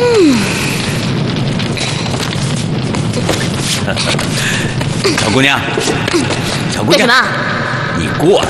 小姑娘，小姑娘， 干什么？ 你过来。